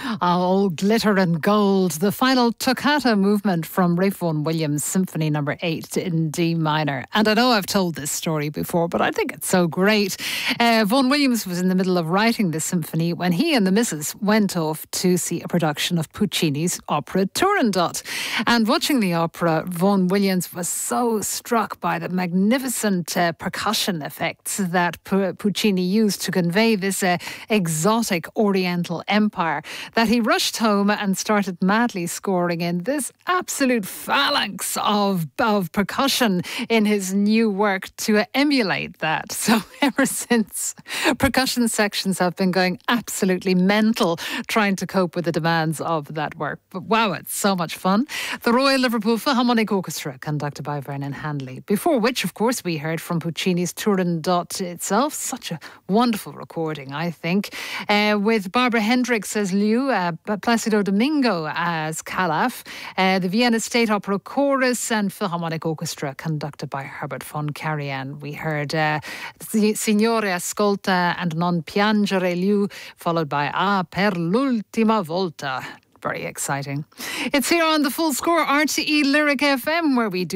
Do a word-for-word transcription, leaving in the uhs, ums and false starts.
All glitter and gold. The final toccata movement from Ralph Vaughan Williams' Symphony Number Eight in D minor. And I know I've told this story before, but I think it's so great. Uh, Vaughan Williams was in the middle of writing this symphony when he and the missus went off to see a production of Puccini's opera Turandot. And watching the opera, Vaughan Williams was so struck by the magnificent uh, percussion effects that Pu- Puccini used to convey this uh, exotic Oriental empire, that he rushed home and started madly scoring in this absolute phalanx of, of percussion in his new work to emulate that. So ever since, percussion sections have been going absolutely mental trying to cope with the demands of that work. But wow, it's so much fun. The Royal Liverpool Philharmonic Orchestra, conducted by Vernon Handley. Before which, of course, we heard from Puccini's Turandot itself. Such a wonderful recording, I think. Uh, with Barbara Hendricks as Liu, uh, Placido Domingo as Calaf, uh, the Vienna State Opera Chorus and Philharmonic Orchestra, conducted by Herbert von Karajan. We heard uh, Signore Ascolta and Non Piangere Liu, followed by Ah per l'ultima volta. Very exciting. It's here on the Full Score, R T E Lyric F M, where we do